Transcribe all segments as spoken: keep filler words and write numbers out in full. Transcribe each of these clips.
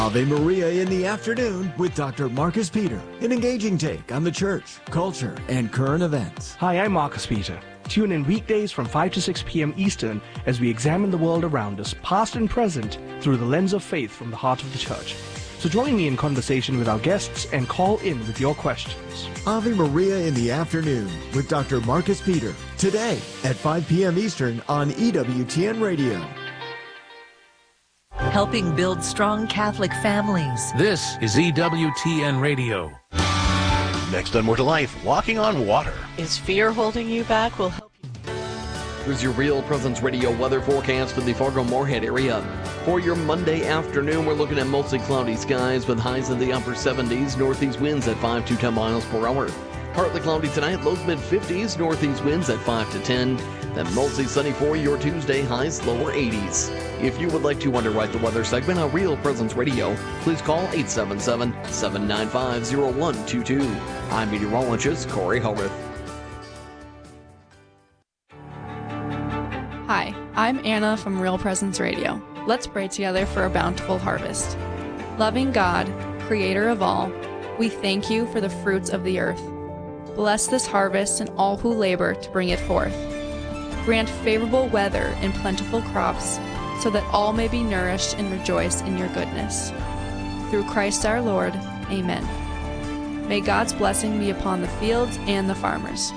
Ave Maria in the afternoon with Doctor Marcus Peter, an engaging take on the church, culture, and current events. Hi, I'm Marcus Peter. Tune in weekdays from five to six p.m. Eastern as we examine the world around us, past and present, through the lens of faith from the heart of the church. So join me in conversation with our guests and call in with your questions. Ave Maria in the afternoon with Doctor Marcus Peter, today at five p.m. Eastern on E W T N Radio. Helping build strong Catholic families. This is E W T N Radio. Next on More to Life, walking on water. Is fear holding you back? We'll help you. Here's your Real Presence Radio weather forecast for the Fargo-Moorhead area. For your Monday afternoon, we're looking at mostly cloudy skies with highs in the upper seventies, northeast winds at five to ten miles per hour. Partly cloudy tonight, lows mid-fifties, northeast winds at five to ten. Then mostly sunny for your Tuesday, highs lower eighties. If you would like to underwrite the weather segment on Real Presence Radio, please call eight seven seven, seven nine five, zero one two two. I'm meteorologist Corey Howarth. Hi, I'm Anna from Real Presence Radio. Let's pray together for a bountiful harvest. Loving God, creator of all, we thank you for the fruits of the earth. Bless this harvest and all who labor to bring it forth. Grant favorable weather and plentiful crops, so that all may be nourished and rejoice in your goodness. Through Christ our Lord, amen. May God's blessing be upon the fields and the farmers.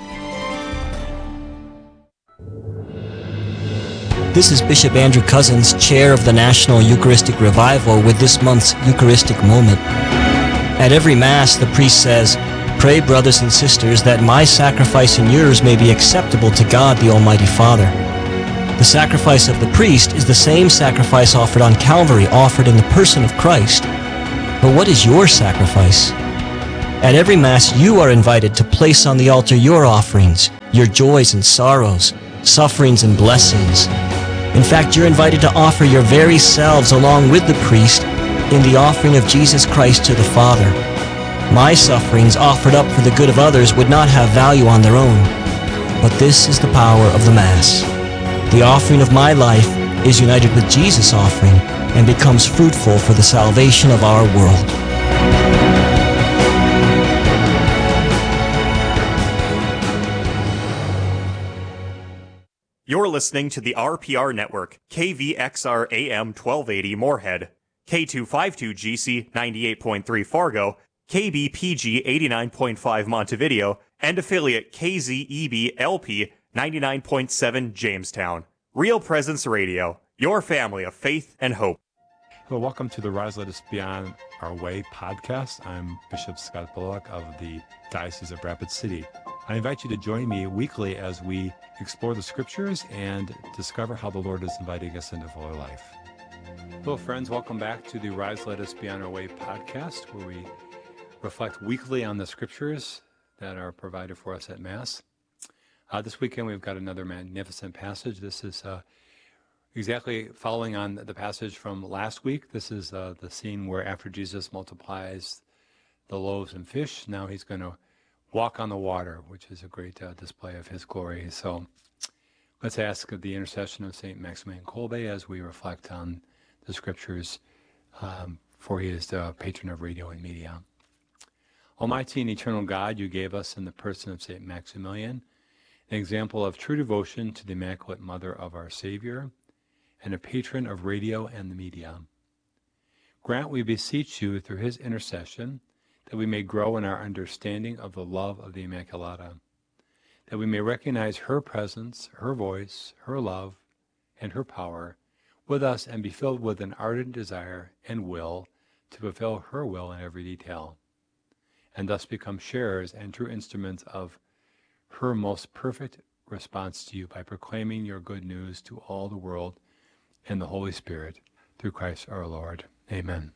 This is Bishop Andrew Cousins, Chair of the National Eucharistic Revival, with this month's Eucharistic Moment. At every Mass, the priest says, "Pray, brothers and sisters, that my sacrifice and yours may be acceptable to God the Almighty Father." The sacrifice of the priest is the same sacrifice offered on Calvary, offered in the person of Christ. But what is your sacrifice? At every Mass, you are invited to place on the altar your offerings, your joys and sorrows, sufferings and blessings. In fact, you're invited to offer your very selves along with the priest in the offering of Jesus Christ to the Father. My sufferings offered up for the good of others would not have value on their own. But this is the power of the Mass. The offering of my life is united with Jesus' offering and becomes fruitful for the salvation of our world. You're listening to the R P R Network, K V X R A M twelve eighty Moorhead, K two fifty-two G C ninety-eight point three Fargo, K B P G eighty-nine point five Montevideo, and affiliate K Z E B L P ninety-nine point seven Jamestown. Real Presence Radio, your family of faith and hope. Well, welcome to the Rise Let Us Be On Our Way podcast. I'm Bishop Scott Bullock of the Diocese of Rapid City. I invite you to join me weekly as we explore the scriptures and discover how the Lord is inviting us into fuller life. Hello, friends. Welcome back to the Rise Let Us Be On Our Way podcast, where we reflect weekly on the scriptures that are provided for us at Mass. Uh, this weekend, we've got another magnificent passage. This is uh, exactly following on the passage from last week. This is uh, the scene where after Jesus multiplies the loaves and fish, now he's going to walk on the water, which is a great uh, display of his glory. So let's ask the intercession of Saint Maximilian Kolbe as we reflect on the scriptures, um, for he is the patron of radio and media. Almighty and eternal God, you gave us in the person of Saint Maximilian an example of true devotion to the Immaculate Mother of our Savior and a patron of radio and the media. Grant, we beseech you, through his intercession, that we may grow in our understanding of the love of the Immaculata, that we may recognize her presence, her voice, her love, and her power with us and be filled with an ardent desire and will to fulfill her will in every detail, and thus become sharers and true instruments of her most perfect response to you by proclaiming your good news to all the world in the Holy Spirit, through Christ our Lord. Amen.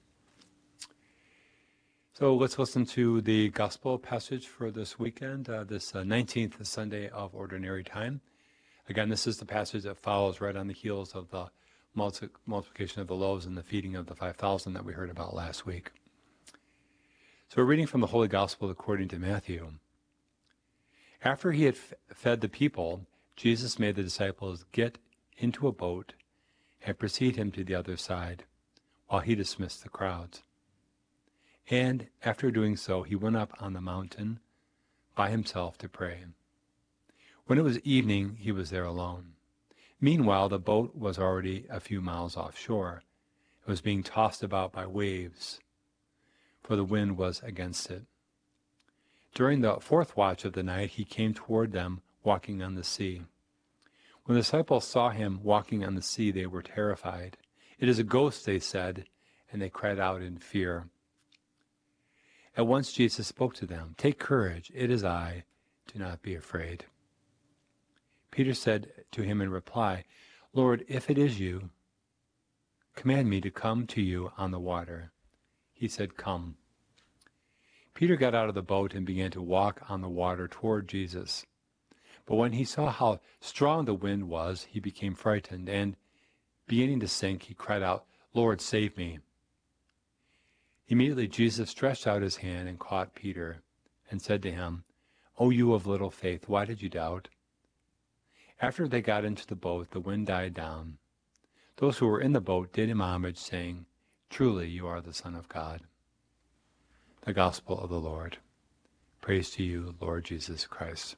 So let's listen to the gospel passage for this weekend, uh, this uh, nineteenth Sunday of Ordinary Time. Again, this is the passage that follows right on the heels of the multi- multiplication of the loaves and the feeding of the five thousand that we heard about last week. So we're reading from the Holy Gospel according to Matthew. After he had f- fed the people, Jesus made the disciples get into a boat and precede him to the other side, while he dismissed the crowds. And after doing so, he went up on the mountain by himself to pray. When it was evening, he was there alone. Meanwhile, the boat was already a few miles offshore. It was being tossed about by waves, for the wind was against it. During the fourth watch of the night, he came toward them, walking on the sea. When the disciples saw him walking on the sea, they were terrified. "It is a ghost," they said, and they cried out in fear. At once Jesus spoke to them, "Take courage, it is I, do not be afraid." Peter said to him in reply, "Lord, if it is you, command me to come to you on the water." He said, "Come." Peter got out of the boat and began to walk on the water toward Jesus. But when he saw how strong the wind was, he became frightened, and beginning to sink, he cried out, "Lord, save me." Immediately Jesus stretched out his hand and caught Peter and said to him, "O you of little faith, why did you doubt?" After they got into the boat, the wind died down. Those who were in the boat did him homage, saying, "Truly you are the Son of God." The Gospel of the Lord. Praise to you, Lord Jesus Christ.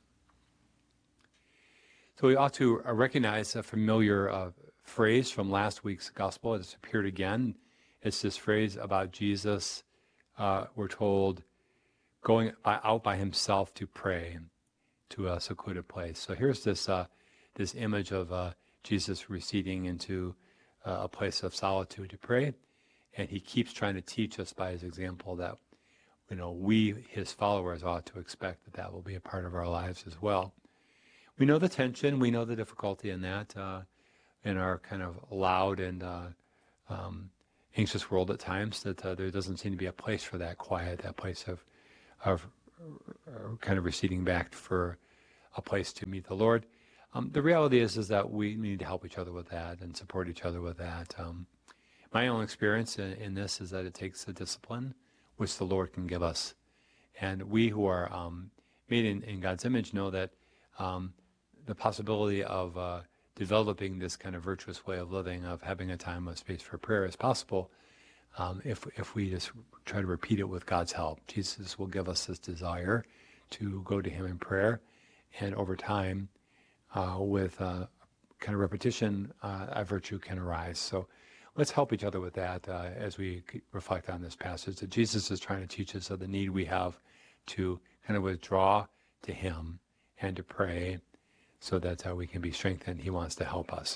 So we ought to recognize a familiar uh, phrase from last week's Gospel. It's appeared again. It's this phrase about Jesus, uh, we're told, going by, out by himself to pray to a secluded place. So here's this uh, this image of uh, Jesus receding into uh, a place of solitude to pray, and he keeps trying to teach us by his example that, you know, we, his followers, ought to expect that that will be a part of our lives as well. We know the tension, we know the difficulty in that, uh, in our kind of loud and uh, um, anxious world at times, that uh, there doesn't seem to be a place for that quiet, that place of, of uh, kind of receding back for a place to meet the Lord. Um, the reality is, is that we need to help each other with that and support each other with that. Um, my own experience in, in this is that it takes a discipline which the Lord can give us. And we who are um, made in, in God's image know that um, the possibility of uh, developing this kind of virtuous way of living, of having a time of space for prayer, is possible um, if if we just try to repeat it with God's help. Jesus will give us this desire to go to him in prayer, and over time, uh, with uh, kind of repetition, uh, a virtue can arise. So let's help each other with that uh, as we reflect on this passage, that Jesus is trying to teach us of the need we have to kind of withdraw to him and to pray, so that uh, we can be strengthened. He wants to help us.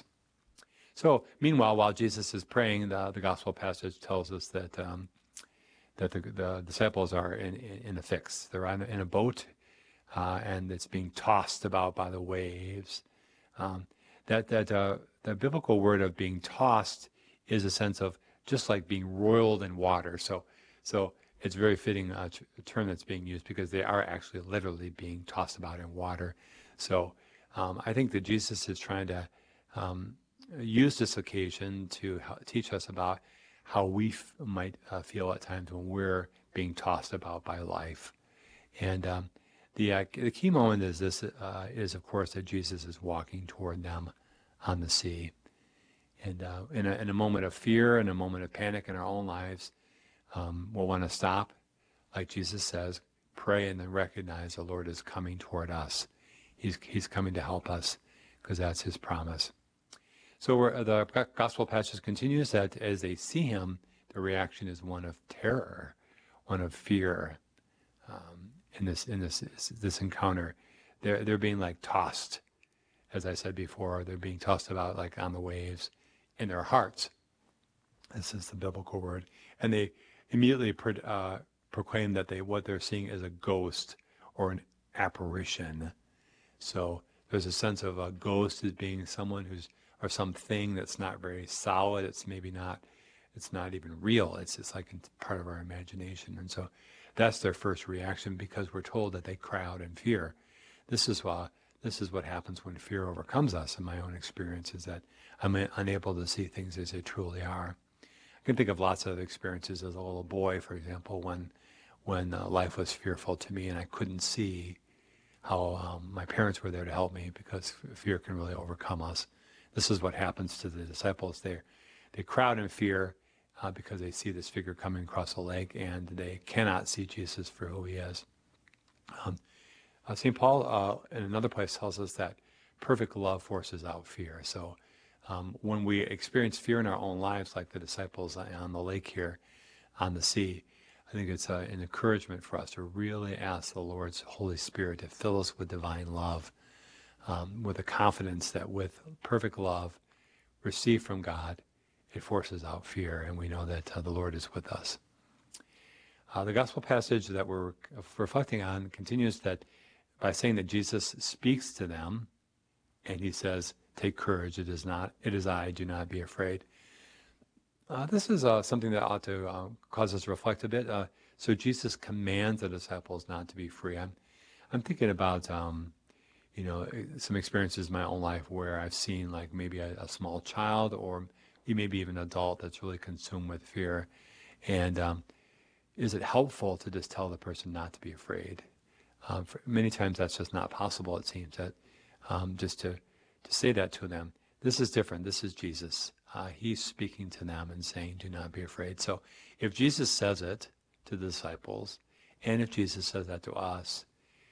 So, meanwhile, while Jesus is praying, the, the gospel passage tells us that um, that the, the disciples are in, in, in a fix. They're on, in a boat, uh, and it's being tossed about by the waves. Um, that that uh, the biblical word of being tossed is a sense of just like being roiled in water. So, so it's very fitting uh, t- term that's being used, because they are actually literally being tossed about in water. So. Um, I think that Jesus is trying to um, use this occasion to h- teach us about how we f- might uh, feel at times when we're being tossed about by life. And um, the uh, the key moment is this: uh, is of course that Jesus is walking toward them on the sea. And uh, in, a, in a moment of fear, in a moment of panic in our own lives, um, we'll want to stop, like Jesus says, pray, and then recognize the Lord is coming toward us. He's he's coming to help us, because that's his promise. So we're, the gospel passage continues that as they see him, the reaction is one of terror, one of fear. Um, in this in this this encounter, they're they're being like tossed, as I said before. They're being tossed about like on the waves, in their hearts. This is the biblical word, and they immediately pro, uh, proclaim that they what they're seeing is a ghost or an apparition. So there's a sense of a ghost as being someone who's, or something that's not very solid. It's maybe not, it's not even real. It's just like part of our imagination. And so that's their first reaction, because we're told that they cry out in fear. This is why, this is what happens when fear overcomes us. In my own experience, is that I'm unable to see things as they truly are. I can think of lots of experiences as a little boy, for example, when, when uh, life was fearful to me and I couldn't see how um, my parents were there to help me, because fear can really overcome us. This is what happens to the disciples. They they crowd in fear, uh, because they see this figure coming across the lake and they cannot see Jesus for who he is. Um, uh, Saint Paul, uh, in another place, tells us that perfect love forces out fear. So um, when we experience fear in our own lives, like the disciples on the lake here, on the sea, I think it's uh, an encouragement for us to really ask the Lord's Holy Spirit to fill us with divine love, um, with the confidence that with perfect love received from God, it forces out fear, and we know that uh, the Lord is with us. Uh, the gospel passage that we're reflecting on continues that by saying that Jesus speaks to them, and he says, "Take courage, it is not, it is I, do not be afraid." Uh, this is uh, something that ought to uh, cause us to reflect a bit. Uh, so Jesus commands the disciples not to be free. I'm, I'm thinking about, um, you know, some experiences in my own life where I've seen like maybe a, a small child or maybe even an adult that's really consumed with fear. And um, is it helpful to just tell the person not to be afraid? Um, for many times that's just not possible, it seems, that um, just to, to say that to them. This is different. This is Jesus. Uh, he's speaking to them and saying, do not be afraid. So if Jesus says it to the disciples, and if Jesus says that to us,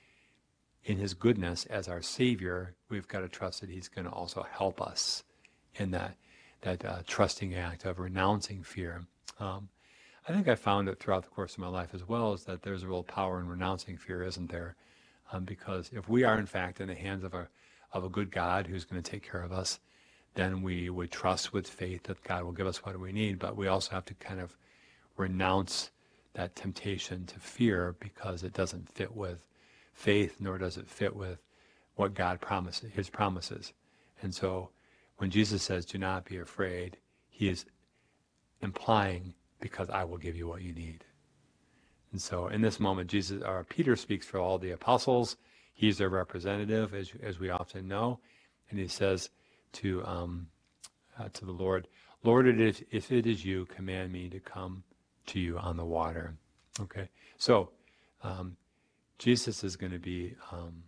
in his goodness as our Savior, we've got to trust that he's going to also help us in that, that uh, trusting act of renouncing fear. Um, I think I found it throughout the course of my life as well, is that there's a real power in renouncing fear, isn't there? Um, because if we are in fact in the hands of a, of a good God who's going to take care of us, then we would trust with faith that God will give us what we need, but we also have to kind of renounce that temptation to fear because it doesn't fit with faith, nor does it fit with what God promises, his promises. And so when Jesus says, do not be afraid, he is implying, because I will give you what you need. And so in this moment, Jesus, or Peter speaks for all the apostles. He's their representative, as, as we often know. And he says, to um, uh, to the Lord, Lord, it is, if it is you, command me to come to you on the water. Okay, so um, Jesus is going to be um,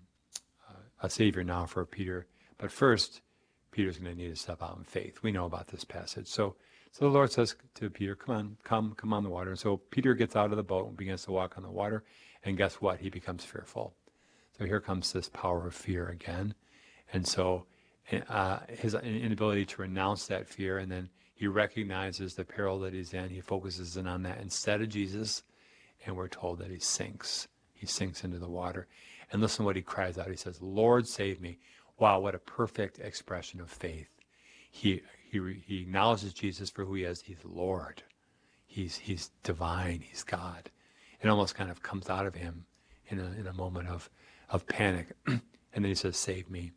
a Savior now for Peter, but first, Peter's going to need to step out in faith. We know about this passage. So, so the Lord says to Peter, come on, come, come on the water. And so Peter gets out of the boat and begins to walk on the water, and guess what? He becomes fearful. So here comes this power of fear again. And so Uh, his inability to renounce that fear, and then he recognizes the peril that he's in. He focuses in on that instead of Jesus, and we're told that he sinks. He sinks into the water. And listen to what he cries out. He says, Lord, save me. Wow, what a perfect expression of faith. He he he acknowledges Jesus for who he is. He's Lord. He's he's divine. He's God. It almost kind of comes out of him in a in a moment of, of panic. And then he says, save me.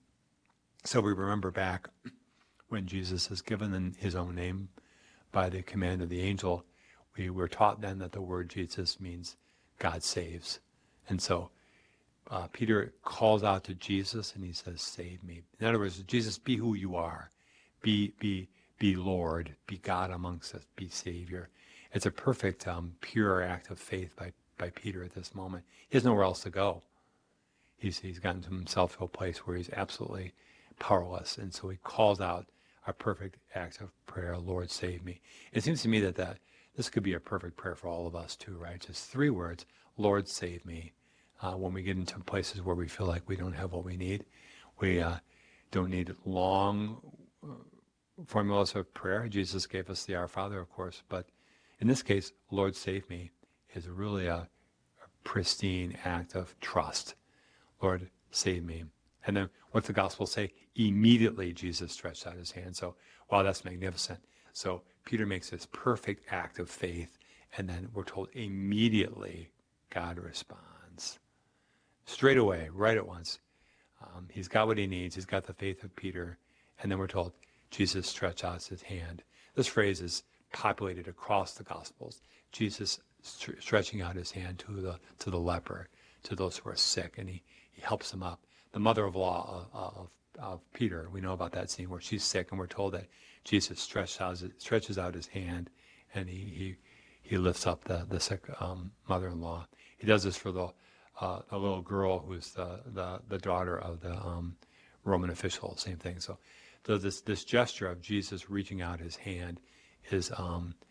So we remember back when Jesus is given his own name by the command of the angel, we were taught then that the word Jesus means God saves. And so uh, Peter calls out to Jesus and he says, save me. In other words, Jesus, be who you are. Be, be, be Lord. Be God amongst us. Be Savior. It's a perfect, um, pure act of faith by, by Peter at this moment. He has nowhere else to go. He's, he's gotten to himself to a place where he's absolutely powerless, and so he calls out a perfect act of prayer, Lord, save me. It seems to me that, that this could be a perfect prayer for all of us too, right? Just three words, Lord, save me. Uh, when we get into places where we feel like we don't have what we need, we uh, don't need long uh, formulas of prayer. Jesus gave us the Our Father, of course, but in this case, Lord, save me is really a, a pristine act of trust. Lord, save me. And then what's the gospel say? Immediately Jesus stretched out his hand. So, wow, that's magnificent. So Peter makes this perfect act of faith, and then we're told immediately God responds. Straight away, right at once. Um, he's got what he needs. He's got the faith of Peter. And then we're told Jesus stretched out his hand. This phrase is populated across the Gospels. Jesus st- stretching out his hand to the to the leper, to those who are sick, and he, he helps them up. The mother-in-law of, of, of Peter, we know about that scene where she's sick, and we're told that Jesus stretches out, stretches out his hand, and he he, he lifts up the, the sick um, mother-in-law. He does this for the, uh, the little girl who's the, the, the daughter of the um, Roman official, same thing. So, so this, this gesture of Jesus reaching out his hand is um,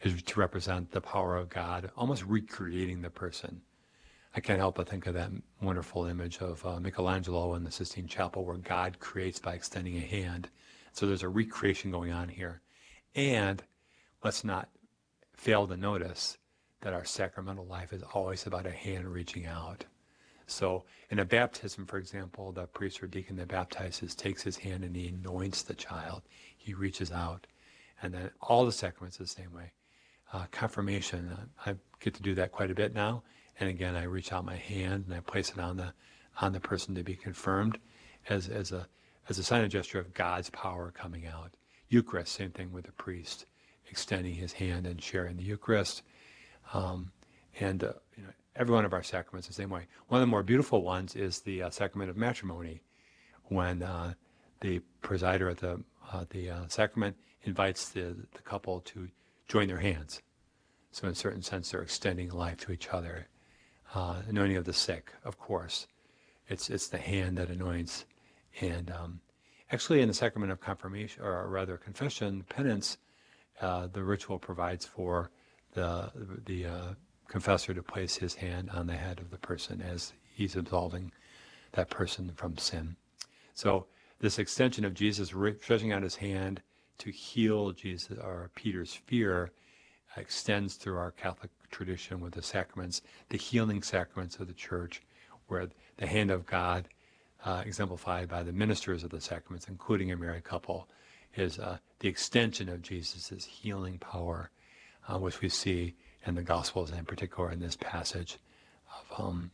is to represent the power of God, almost recreating the person. I can't help but think of that wonderful image of uh, Michelangelo in the Sistine Chapel where God creates by extending a hand. So there's a recreation going on here. And let's not fail to notice that our sacramental life is always about a hand reaching out. So in a baptism, for example, the priest or deacon that baptizes takes his hand and he anoints the child. He reaches out. And then all the sacraments are the same way. Uh, confirmation, uh, I get to do that quite a bit now. And again, I reach out my hand and I place it on the on the person to be confirmed as, as a as a sign of gesture of God's power coming out. Eucharist, same thing with the priest, extending his hand and sharing the Eucharist. Um, and uh, you know, every one of our sacraments the same way. One of the more beautiful ones is the uh, sacrament of matrimony, when uh, the presider at the uh, the uh, sacrament invites the, the couple to join their hands. So in a certain sense, they're extending life to each other. Uh, anointing of the sick, of course. It's it's the hand that anoints. And um, actually in the sacrament of confirmation, or rather confession, penance, uh, the ritual provides for the, the uh, confessor to place his hand on the head of the person as he's absolving that person from sin. So this extension of Jesus stretching out his hand to heal Jesus or Peter's fear extends through our Catholic tradition with the sacraments, the healing sacraments of the Church, where the hand of God, uh, exemplified by the ministers of the sacraments, including a married couple, is uh, the extension of Jesus' healing power, uh, which we see in the Gospels, and in particular in this passage of um,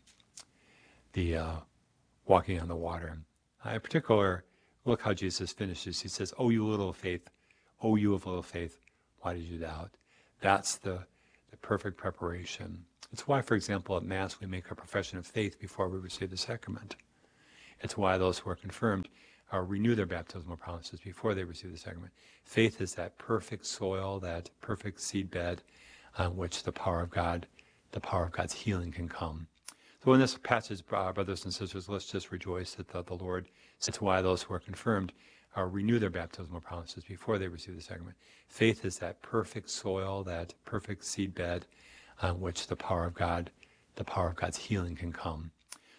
the uh, walking on the water. Uh, in particular, look how Jesus finishes. He says, "Oh, you little faith, oh, you of little faith, why did you doubt?" That's the, the perfect preparation. It's why, for example, at Mass we make a profession of faith before we receive the sacrament. It's why those who are confirmed uh, renew their baptismal promises before they receive the sacrament. Faith is that perfect soil, that perfect seedbed on which the power of God, the power of God's healing can come. So in this passage, uh, brothers and sisters, let's just rejoice that the, the Lord, it's why those who are confirmed Uh, renew their baptismal promises before they receive the sacrament. Faith is that perfect soil, that perfect seedbed on which the power of God, the power of God's healing can come.